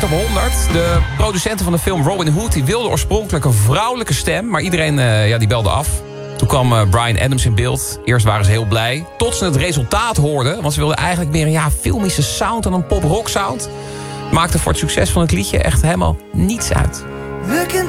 Top 100. De producenten van de film Robin Hood die wilden oorspronkelijk een vrouwelijke stem. Maar iedereen die belde af. Toen kwam Bryan Adams in beeld. Eerst waren ze heel blij. Tot ze het resultaat hoorden. Want ze wilden eigenlijk meer een filmische sound dan een pop-rock sound. Maakte voor het succes van het liedje echt helemaal niets uit. Look into